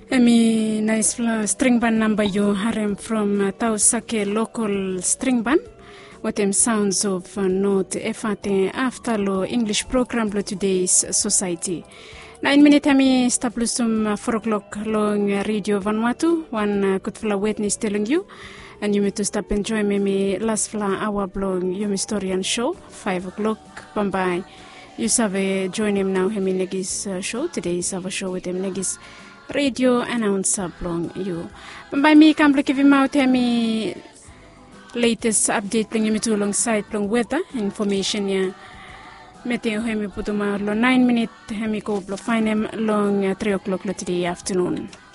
Emi nice string band number you harem from Tausake local string band. What them sounds of note effort after lo English program lo today's society. 9 minutes ami stablusum 4 o'clock long radio Vanuatu. One good fla witness telling you. And you may to stop enjoy me last fla hour blog your historian show 5 o'clock. Bye. You have join him now hemi negis show. Today is our show with him negis radio announcer blong you. By me come look if you out me latest update thing me to alongside long weather information ya. Meteo hemi putuma lo 9 minutes hemi ko find him long 3 o'clock today afternoon.